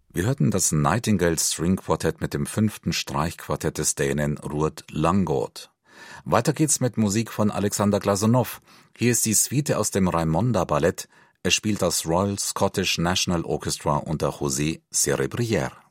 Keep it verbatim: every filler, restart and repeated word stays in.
Wir hörten das Nightingale String Quartett mit dem fünften Streichquartett des Dänen Ruud Langgaard. Weiter geht's mit Musik von Alexander Glazunov. Hier ist die Suite aus dem Raimonda Ballett. Es spielt das Royal Scottish National Orchestra unter José Cerebrière.